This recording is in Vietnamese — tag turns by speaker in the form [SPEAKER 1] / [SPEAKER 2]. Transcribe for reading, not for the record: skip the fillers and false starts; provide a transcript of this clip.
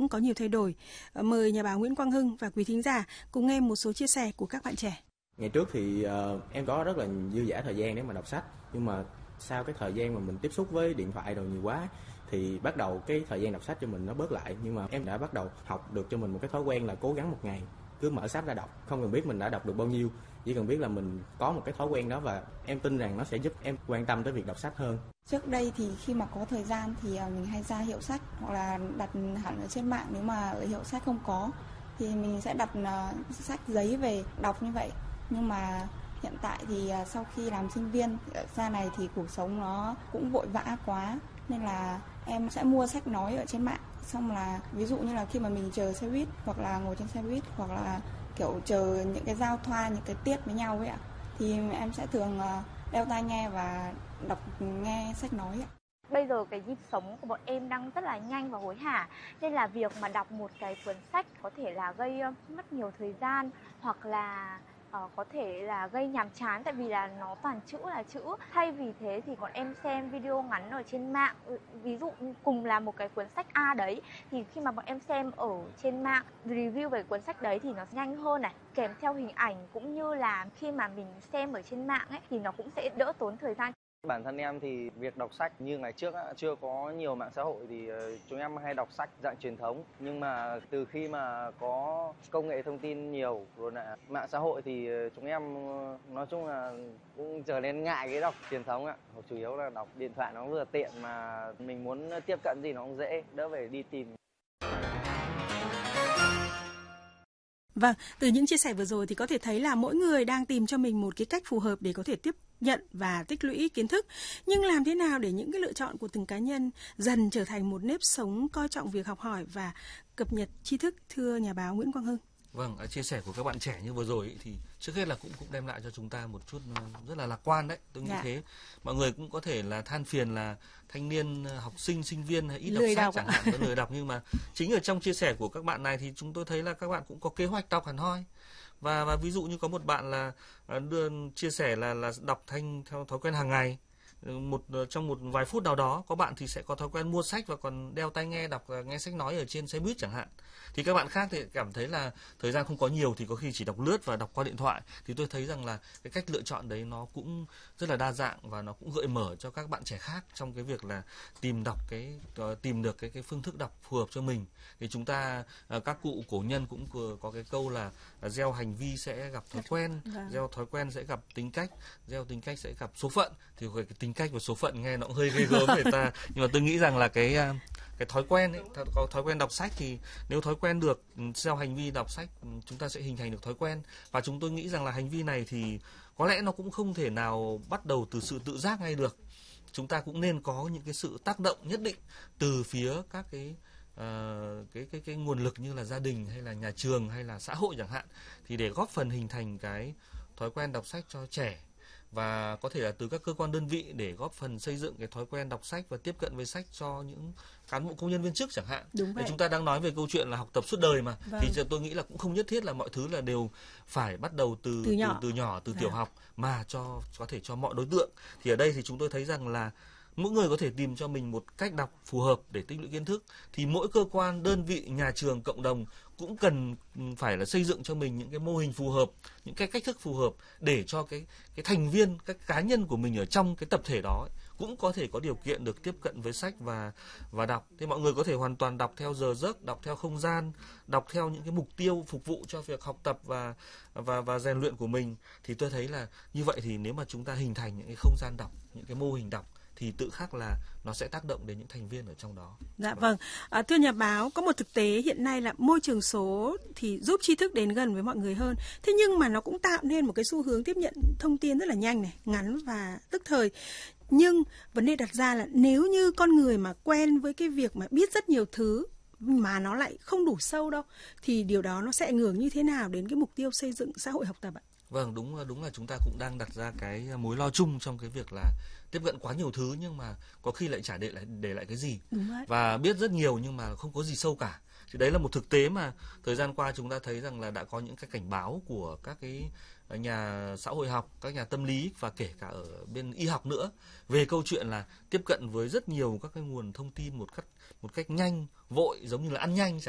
[SPEAKER 1] cũng có nhiều thay đổi. Mời nhà báo Nguyễn Quang Hưng và quý thính giả cùng nghe một số chia sẻ của các bạn trẻ.
[SPEAKER 2] Ngày trước thì em có rất là dư dả thời gian để mà đọc sách, nhưng mà sau cái thời gian mà mình tiếp xúc với điện thoại rồi nhiều quá thì bắt đầu cái thời gian đọc sách cho mình nó bớt lại. Nhưng mà em đã bắt đầu học được cho mình một cái thói quen là cố gắng một ngày cứ mở sách ra đọc, không cần biết mình đã đọc được bao nhiêu, chỉ cần biết là mình có một cái thói quen đó, và em tin rằng nó sẽ giúp em quan tâm tới việc đọc sách hơn.
[SPEAKER 3] Trước đây thì khi mà có thời gian thì mình hay ra hiệu sách hoặc là đặt hẳn ở trên mạng. Nếu mà ở hiệu sách không có thì mình sẽ đặt sách giấy về đọc như vậy. Nhưng mà hiện tại thì sau khi làm sinh viên ra này thì cuộc sống nó cũng vội vã quá, nên là em sẽ mua sách nói ở trên mạng. Xong là ví dụ như là khi mà mình chờ xe buýt hoặc là ngồi trên xe buýt hoặc là kiểu chờ những cái giao thoa, những cái tiết với nhau ấy ạ, thì em sẽ thường đeo tai nghe và đọc nghe sách nói ạ.
[SPEAKER 4] Bây giờ cái nhịp sống của bọn em đang rất là nhanh và hối hả, nên là việc mà đọc một cái cuốn sách có thể là gây mất nhiều thời gian, hoặc là có thể là gây nhàm chán, tại vì là nó toàn chữ là chữ. Thay vì thế thì bọn em xem video ngắn ở trên mạng. Ví dụ cùng là một cái cuốn sách A đấy, thì khi mà bọn em xem ở trên mạng review về cuốn sách đấy thì nó nhanh hơn này, kèm theo hình ảnh, cũng như là khi mà mình xem ở trên mạng ấy thì nó cũng sẽ đỡ tốn thời gian.
[SPEAKER 5] Bản thân em thì việc đọc sách như ngày trước chưa có nhiều mạng xã hội thì chúng em hay đọc sách dạng truyền thống. Nhưng mà từ khi mà có công nghệ thông tin nhiều rồi là mạng xã hội thì chúng em nói chung là cũng trở nên ngại cái đọc truyền thống ạ. Chủ yếu là đọc điện thoại nó vừa tiện, mà mình muốn tiếp cận gì nó cũng dễ, đỡ phải đi tìm.
[SPEAKER 1] Vâng, từ những chia sẻ vừa rồi thì có thể thấy là mỗi người đang tìm cho mình một cái cách phù hợp để có thể tiếp nhận và tích lũy kiến thức. Nhưng làm thế nào để những cái lựa chọn của từng cá nhân dần trở thành một nếp sống coi trọng việc học hỏi và cập nhật tri thức, thưa nhà báo Nguyễn Quang Hưng?
[SPEAKER 6] Vâng, chia sẻ của các bạn trẻ như vừa rồi ý, thì trước hết là cũng đem lại cho chúng ta một chút rất là lạc quan đấy. Tôi nghĩ thế. Mọi người cũng có thể là than phiền là thanh niên, học sinh, sinh viên ít đọc sách chẳng hạn, lười đọc, nhưng mà chính ở trong chia sẻ của các bạn này thì chúng tôi thấy là các bạn cũng có kế hoạch đọc hẳn hoi. Và ví dụ như có một bạn là chia sẻ là đọc theo thói quen hàng ngày. Trong một vài phút nào đó, có bạn thì sẽ có thói quen mua sách và còn đeo tai nghe đọc, nghe sách nói ở trên xe buýt chẳng hạn. Thì các bạn khác thì cảm thấy là thời gian không có nhiều thì có khi chỉ đọc lướt và đọc qua điện thoại. Thì tôi thấy rằng là cái cách lựa chọn đấy nó cũng rất là đa dạng và nó cũng gợi mở cho các bạn trẻ khác trong cái việc là tìm được cái phương thức đọc phù hợp cho mình. Thì chúng ta, các cụ cổ nhân cũng có cái câu là gieo hành vi sẽ gặp thói quen, gieo thói quen sẽ gặp tính cách, gieo tính cách sẽ gặp số phận. Thì cái tính cách và số phận nghe nó cũng hơi ghê gớm người ta, nhưng mà tôi nghĩ rằng là cái thói quen ấy, có thói quen đọc sách thì nếu thói quen được gieo hành vi đọc sách, chúng ta sẽ hình thành được thói quen. Và chúng tôi nghĩ rằng là hành vi này thì có lẽ nó cũng không thể nào bắt đầu từ sự tự giác ngay được. Chúng ta cũng nên có những cái sự tác động nhất định từ phía các cái nguồn lực như là gia đình hay là nhà trường hay là xã hội chẳng hạn, thì để góp phần hình thành cái thói quen đọc sách cho trẻ, và có thể là từ các cơ quan đơn vị để góp phần xây dựng cái thói quen đọc sách và tiếp cận với sách cho những cán bộ công nhân viên chức chẳng hạn. Chúng ta đang nói về câu chuyện là học tập suốt đời mà, thì tôi nghĩ là cũng không nhất thiết là mọi thứ là đều phải bắt đầu từ nhỏ, từ tiểu học, mà có thể cho mọi đối tượng. Thì ở đây thì chúng tôi thấy rằng là mỗi người có thể tìm cho mình một cách đọc phù hợp để tích lũy kiến thức. Thì mỗi cơ quan, đơn vị, nhà trường, cộng đồng cũng cần phải là xây dựng cho mình những cái mô hình phù hợp, những cái cách thức phù hợp để cho cái thành viên, các cá nhân của mình ở trong cái tập thể đó cũng có thể có điều kiện được tiếp cận với sách và đọc. Thế mọi người có thể hoàn toàn đọc theo giờ giấc, đọc theo không gian, đọc theo những cái mục tiêu phục vụ cho việc học tập và rèn luyện của mình. Thì tôi thấy là như vậy thì nếu mà chúng ta hình thành những cái không gian đọc, những cái mô hình đọc thì tự khắc là nó sẽ tác động đến những thành viên ở trong đó.
[SPEAKER 1] Dạ vâng. Thưa nhà báo, có một thực tế hiện nay là môi trường số thì giúp tri thức đến gần với mọi người hơn. Thế nhưng mà nó cũng tạo nên một cái xu hướng tiếp nhận thông tin rất là nhanh này, ngắn và tức thời. Nhưng vấn đề đặt ra là nếu như con người mà quen với cái việc mà biết rất nhiều thứ mà nó lại không đủ sâu đâu, thì điều đó nó sẽ ảnh hưởng như thế nào đến cái mục tiêu xây dựng xã hội học tập ạ?
[SPEAKER 6] Vâng, đúng là chúng ta cũng đang đặt ra cái mối lo chung trong cái việc là tiếp cận quá nhiều thứ nhưng mà có khi lại chả để lại cái gì. Và biết rất nhiều nhưng mà không có gì sâu cả. Thì đấy là một thực tế mà thời gian qua chúng ta thấy rằng là đã có những cái cảnh báo của các cái nhà xã hội học, các nhà tâm lý và kể cả ở bên y học nữa về câu chuyện là tiếp cận với rất nhiều các cái nguồn thông tin một cách nhanh, vội, giống như là ăn nhanh.